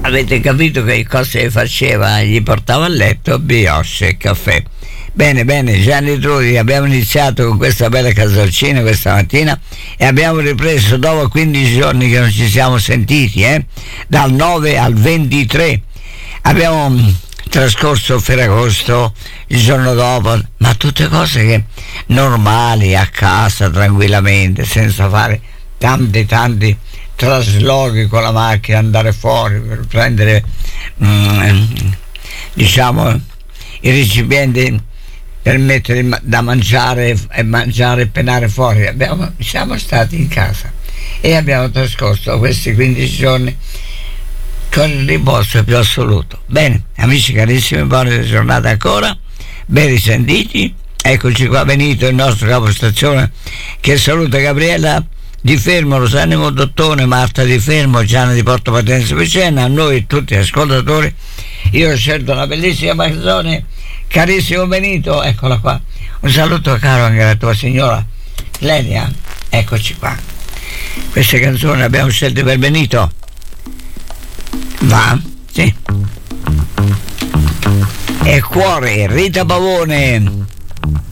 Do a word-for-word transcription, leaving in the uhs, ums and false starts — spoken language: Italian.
avete capito che cosa gli faceva? Gli portava a letto brioche e caffè. Bene, bene, Gianni Trudi, abbiamo iniziato con questa bella canzoncina questa mattina e abbiamo ripreso dopo quindici giorni che non ci siamo sentiti, eh? Dal nove al ventitré. Abbiamo trascorso Ferragosto, il giorno dopo, ma tutte cose che normali, a casa, tranquillamente, senza fare tanti, tanti traslochi con la macchina, andare fuori per prendere, mm, diciamo, i recipienti per mettere da mangiare e mangiare e penare fuori. Abbiamo, siamo stati in casa e abbiamo trascorso questi quindici giorni con il riposo più assoluto. Bene, amici carissimi, buona giornata ancora, ben risentiti. Eccoci qua, Benito, il nostro capostazione, che saluta Gabriella di Fermo, Rosanimo Dottone, Marta di Fermo, Gianna di Porto Patenza Vicenna, a noi tutti gli ascoltatori. Io ho scelto una bellissima canzone, carissimo Benito, eccola qua. Un saluto caro anche alla tua signora Lenia, eccoci qua. Queste canzoni le abbiamo scelte per Benito. Va? Sì. E cuore, Rita Pavone.